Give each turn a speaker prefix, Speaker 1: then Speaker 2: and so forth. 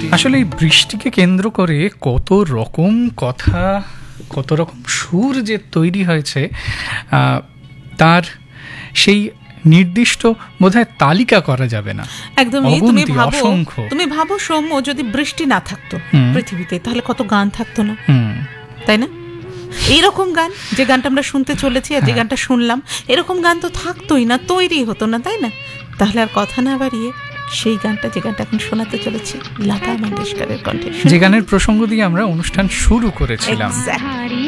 Speaker 1: আসলে এই বৃষ্টিকে কেন্দ্র করে কত রকম কথা, কত রকম সুর যে তৈরি হয়েছে, তার সেই নির্দিষ্ট বোধহয় তালিকা করা যাবে না।
Speaker 2: একদমই।
Speaker 1: অগুন্তি, অসংখ্য।
Speaker 2: তুমি ভাবো সৌম্য, যদি বৃষ্টি না থাকতো পৃথিবীতে, তাহলে কত গান থাকতো না, তাই না? এইরকম গান, যে গানটা আমরা শুনতে চলেছি আর যে গানটা শুনলাম, এরকম গান তো থাকতোই না, তৈরি হতো না, তাই না? তাহলে আর কথা না বাড়িয়ে সেই গানটা, যে গানটা এখন শোনাতে চলেছি, লতা মঙ্গেশকরের কণ্ঠে,
Speaker 1: যে গানের প্রসঙ্গ দিয়ে আমরা অনুষ্ঠান শুরু করেছিলাম।
Speaker 2: Exactly.